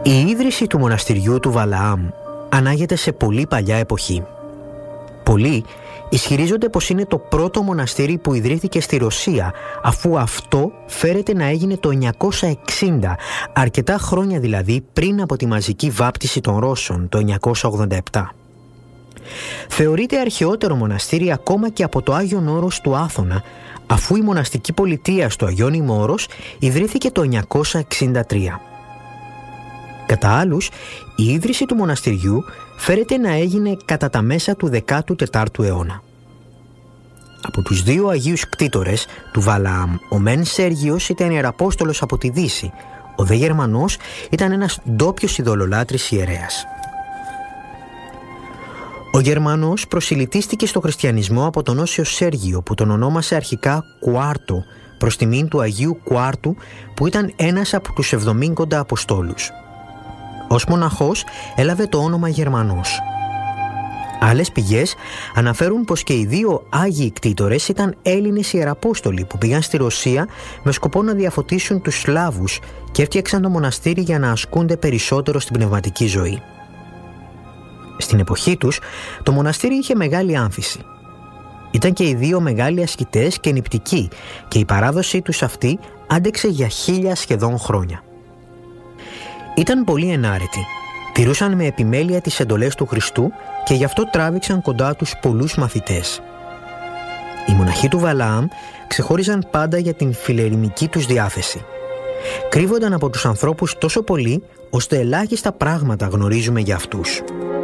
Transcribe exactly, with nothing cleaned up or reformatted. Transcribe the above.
Η ίδρυση του μοναστηριού του Βαλαάμ ανάγεται σε πολύ παλιά εποχή. Πολλοί ισχυρίζονται πως είναι το πρώτο μοναστήρι που ιδρύθηκε στη Ρωσία, αφού αυτό φέρεται να έγινε το εννιακόσια εξήντα, αρκετά χρόνια δηλαδή πριν από τη μαζική βάπτιση των Ρώσων το εννιακόσια ογδόντα επτά. Θεωρείται αρχαιότερο μοναστήρι ακόμα και από το Άγιον Όρος του Άθωνα, αφού η μοναστική πολιτεία στο Αγιώνυμο Όρος ιδρύθηκε το εννιακόσια εξήντα τρία. Κατά άλλους, η ίδρυση του μοναστηριού φέρεται να έγινε κατά τα μέσα του δέκατου τετάρτου αιώνα. Από τους δύο Αγίους κτήτορες του Βαλαάμ, ο μεν Σέργιος ήταν ιεραπόστολος από τη Δύση, ο δε Γερμανός ήταν ένας ντόπιος ειδωλολάτρης ιερέας. Ο Γερμανός προσιλητίστηκε στο χριστιανισμό από τον Όσιο Σέργιο, που τον ονόμασε αρχικά Κουάρτο, προς τιμήν του Αγίου Κουάρτου, που ήταν ένας από τους εβδομήντα Αποστόλους. Ως μοναχός έλαβε το όνομα Γερμανός. Άλλες πηγές αναφέρουν πως και οι δύο Άγιοι κτήτορες ήταν Έλληνες ιεραπόστολοι που πήγαν στη Ρωσία με σκοπό να διαφωτίσουν τους Σλάβους και έφτιαξαν το μοναστήρι για να ασκούνται περισσότερο στην πνευματική ζωή. Στην εποχή τους, το μοναστήρι είχε μεγάλη άμφιση. Ήταν και οι δύο μεγάλοι ασκητές και νηπτικοί και η παράδοσή τους αυτή άντεξε για χίλια σχεδόν χρόνια. Ήταν πολύ ενάρετοι, τηρούσαν με επιμέλεια τις εντολές του Χριστού και γι' αυτό τράβηξαν κοντά τους πολλούς μαθητές. Οι μοναχοί του Βαλαάμ ξεχώριζαν πάντα για την φιλερηνική τους διάθεση. Κρύβονταν από τους ανθρώπους τόσο πολύ, ώστε ελάχιστα πράγματα γνωρίζουμε για αυτούς.